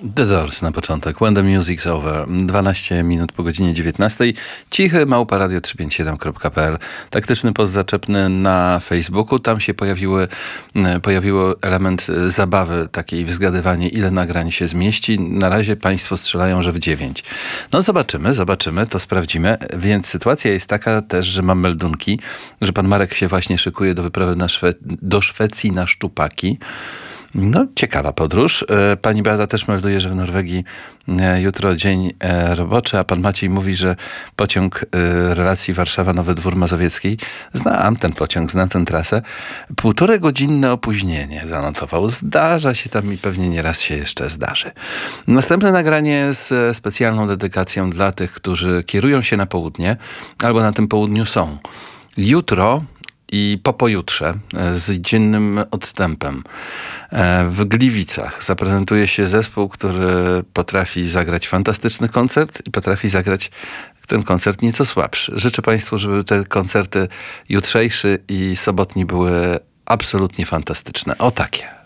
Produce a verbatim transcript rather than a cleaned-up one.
The Doors na początek. When the music's over. dwanaście minut po godzinie dziewiętnastej. Cichy małpa radio trzysta pięćdziesiąt siedem kropka p l. Taktyczny post zaczepny na Facebooku. Tam się pojawiły, pojawiło element zabawy, takiej wzgadywanie, ile nagrań się zmieści. Na razie państwo strzelają, że w dziewięć. No zobaczymy, zobaczymy, to sprawdzimy. Więc sytuacja jest taka też, że mam meldunki, że pan Marek się właśnie szykuje do wyprawy na Szwe- do Szwecji na szczupaki. No, ciekawa podróż. Pani Beata też melduje, że w Norwegii jutro dzień roboczy, a pan Maciej mówi, że pociąg relacji Warszawa-Nowy Dwór Mazowiecki, znam ten pociąg, znam tę trasę, półtorej godzinne opóźnienie zanotował. Zdarza się tam i pewnie nieraz się jeszcze zdarzy. Następne nagranie z specjalną dedykacją dla tych, którzy kierują się na południe albo na tym południu są. Jutro i po pojutrze z dziennym odstępem w Gliwicach zaprezentuje się zespół, który potrafi zagrać fantastyczny koncert i potrafi zagrać ten koncert nieco słabszy. Życzę Państwu, żeby te koncerty jutrzejszy i sobotni były absolutnie fantastyczne. O takie.